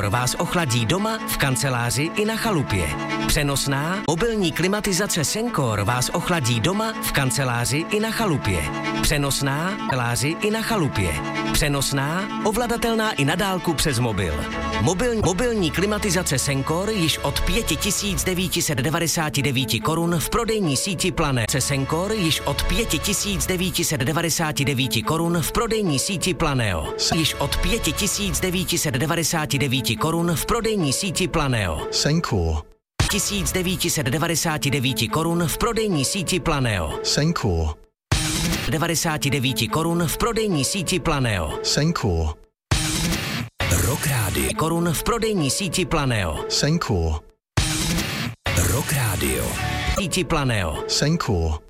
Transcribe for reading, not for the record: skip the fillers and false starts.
vás ochladí doma, v kanceláři i na chalupě. Přenosná mobilní klimatizace Sencor vás ochladí doma, v kanceláři i na chalupě. Přenosná kanceláři i na chalupě. Přenosná, ovladatelná i na dálku přes mobil. Mobilní klimatizace Sencor již od 5999 korun v prodejní síti Planeo. Sencor již od 5999 korun v prodejní síti Planeo. Již od 5999 korun v prodejní síti Planeo. Sencor. 1999 korun v prodejní síti Planeo. Sencor. 99 korun v prodejní síti Planeo. Sencor. Rock Radio. Korun v prodejní síti Planeo. Sencor. Rock Radio. Síti Planeo. Sencor.